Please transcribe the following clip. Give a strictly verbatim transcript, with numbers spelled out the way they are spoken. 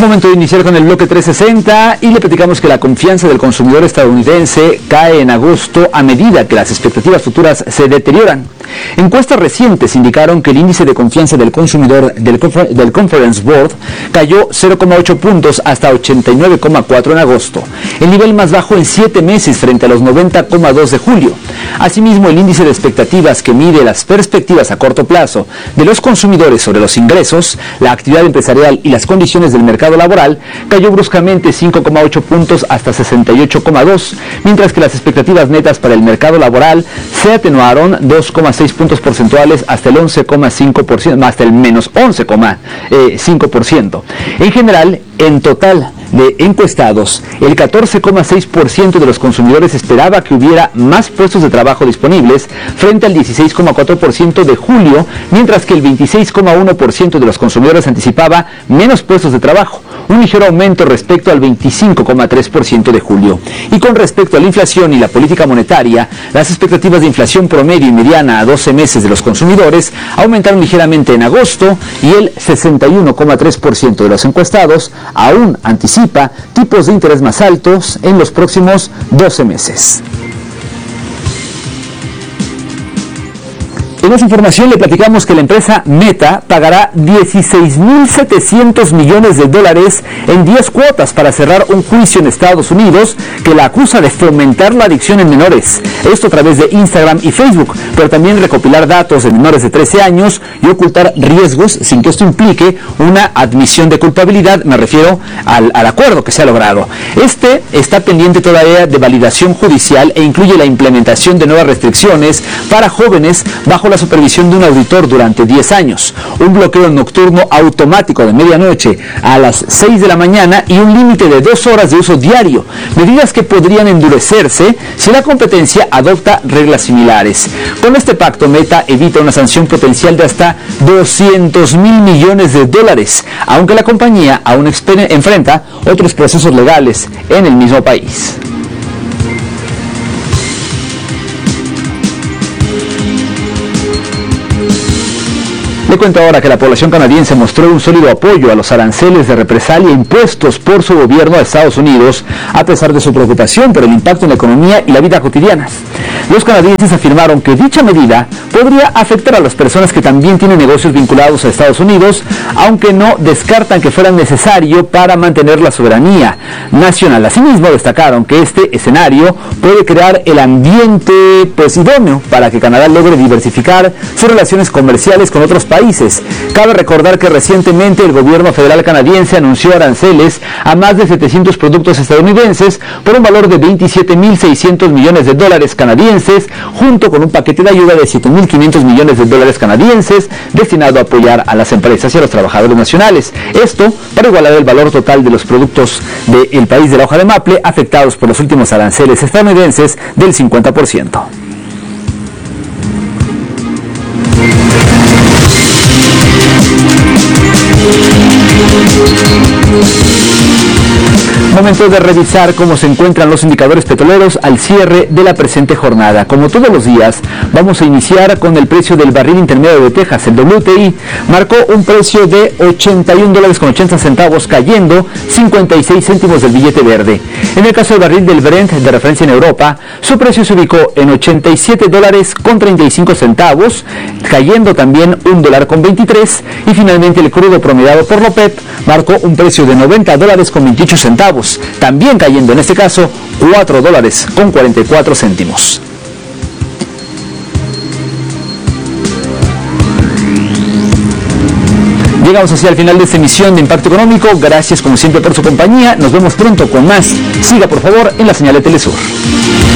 Momento de iniciar con el bloque trescientos sesenta y le platicamos que la confianza del consumidor estadounidense cae en agosto a medida que las expectativas futuras se deterioran. Encuestas recientes indicaron que el índice de confianza del consumidor del, del Conference Board cayó cero coma ocho puntos hasta ochenta y nueve coma cuatro en agosto, el nivel más bajo en siete meses frente a los noventa coma dos de julio. Asimismo, el índice de expectativas que mide las perspectivas a corto plazo de los consumidores sobre los ingresos, la actividad empresarial y las condiciones del mercado laboral cayó bruscamente cinco coma ocho puntos hasta sesenta y ocho coma dos, mientras que las expectativas netas para el mercado laboral se atenuaron dos coma seis puntos porcentuales hasta el once coma cinco por ciento, hasta el menos once coma cinco por ciento. En general, en total de encuestados, el catorce coma seis por ciento de los consumidores esperaba que hubiera más puestos de trabajo disponibles frente al dieciséis coma cuatro por ciento de julio, mientras que el veintiséis coma uno por ciento de los consumidores anticipaba menos puestos de trabajo, un ligero aumento respecto al veinticinco coma tres por ciento de julio. Y con respecto a la inflación y la política monetaria, las expectativas de inflación promedio y mediana a doce meses de los consumidores aumentaron ligeramente en agosto y el sesenta y uno coma tres por ciento de los encuestados aún anticipa tipos de interés más altos en los próximos doce meses. En esa información le platicamos que la empresa Meta pagará dieciséis mil setecientos millones de dólares en diez cuotas para cerrar un juicio en Estados Unidos que la acusa de fomentar la adicción en menores. Esto a través de Instagram y Facebook, pero también recopilar datos de menores de trece años y ocultar riesgos sin que esto implique una admisión de culpabilidad. Me refiero al, al acuerdo que se ha logrado. Este está pendiente todavía de validación judicial e incluye la implementación de nuevas restricciones para jóvenes bajo la supervisión de un auditor durante diez años, un bloqueo nocturno automático de medianoche a las seis de la mañana y un límite de dos horas de uso diario, medidas que podrían endurecerse si la competencia adopta reglas similares. Con este pacto, Meta evita una sanción potencial de hasta doscientos mil millones de dólares, aunque la compañía aún enfrenta otros procesos legales en el mismo país. Le cuento ahora que la población canadiense mostró un sólido apoyo a los aranceles de represalia impuestos por su gobierno a Estados Unidos, a pesar de su preocupación por el impacto en la economía y la vida cotidianas. Los canadienses afirmaron que dicha medida podría afectar a las personas que también tienen negocios vinculados a Estados Unidos, aunque no descartan que fuera necesario para mantener la soberanía nacional. Asimismo, destacaron que este escenario puede crear el ambiente pues, idóneo para que Canadá logre diversificar sus relaciones comerciales con otros países. Cabe recordar que recientemente el gobierno federal canadiense anunció aranceles a más de setecientos productos estadounidenses por un valor de veintisiete mil seiscientos millones de dólares canadienses, junto con un paquete de ayuda de siete mil quinientos millones de dólares canadienses destinado a apoyar a las empresas y a los trabajadores nacionales. Esto para igualar el valor total de los productos del país de la hoja de maple afectados por los últimos aranceles estadounidenses del cincuenta por ciento. Momento de revisar cómo se encuentran los indicadores petroleros al cierre de la presente jornada. Como todos los días, vamos a iniciar con el precio del barril intermedio de Texas. El W T I marcó un precio de ochenta y un dólares con ochenta centavos, cayendo cincuenta y seis céntimos del billete verde. En el caso del barril del Brent de referencia en Europa, su precio se ubicó en ochenta y siete dólares con treinta y cinco centavos, cayendo también un dólar con veintitrés. Y finalmente el crudo promediado por la OPEP marcó un precio de noventa dólares con veintiocho centavos, también cayendo en este caso cuatro dólares con cuarenta y cuatro céntimos. Llegamos así al final de esta emisión de Impacto Económico. Gracias como siempre por su compañía. Nos vemos pronto con más. Siga por favor en la señal de Telesur.